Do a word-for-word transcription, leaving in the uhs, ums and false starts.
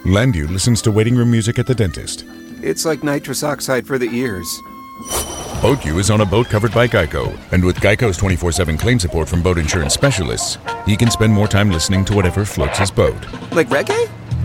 Landu listens to waiting room music at the dentist. It's like nitrous oxide for the ears. BoatU is on a boat covered by Geico, and with Geico's twenty-four seven claim support from boat insurance specialists, he can spend more time listening to whatever floats his boat. Like reggae?